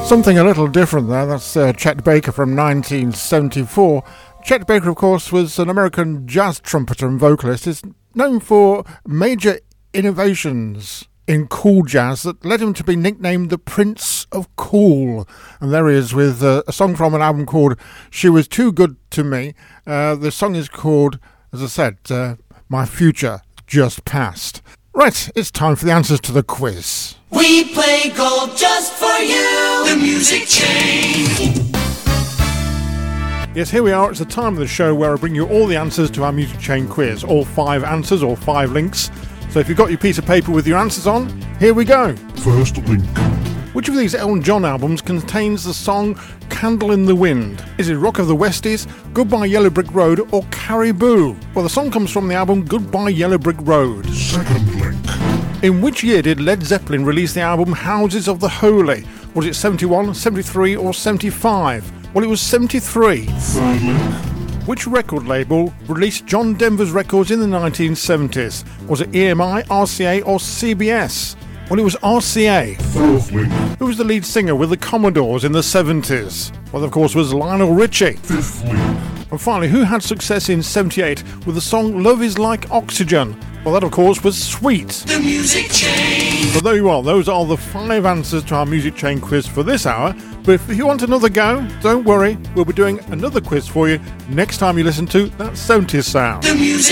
Something a little different there. That's Chet Baker from 1974. Chet Baker, of course, was an American jazz trumpeter and vocalist. He's known for major innovations in cool jazz that led him to be nicknamed the Prince of Cool. And there he is with a song from an album called She Was Too Good to Me. The song is called, as I said, My Future Just Passed. Right, it's time for the answers to the quiz. We play gold just for you, the Music Chain. Yes, here we are. It's the time of the show where I bring you all the answers to our Music Chain quiz. All 5 answers, all 5 links. So if you've got your piece of paper with your answers on, here we go. First link. Which of these Elton John albums contains the song Candle in the Wind? Is it Rock of the Westies, Goodbye Yellow Brick Road, or Caribou? Well, the song comes from the album Goodbye Yellow Brick Road. Second link. In which year did Led Zeppelin release the album Houses of the Holy? Was it 71, 73, or 75? Well, it was 73. Third link. Which record label released John Denver's records in the 1970s? Was it EMI, RCA, or CBS? Well, it was RCA. Fourth link. Who was the lead singer with the Commodores in the 70s? Well, of course, was Lionel Richie. Fifth link. And finally, who had success in 78 with the song Love Is Like Oxygen? Well, that, of course, was Sweet. The Music Chain. So there you are. Those are the 5 answers to our Music Chain quiz for this hour. But if you want another go, don't worry. We'll be doing another quiz for you next time you listen to That 70s Sound. The Music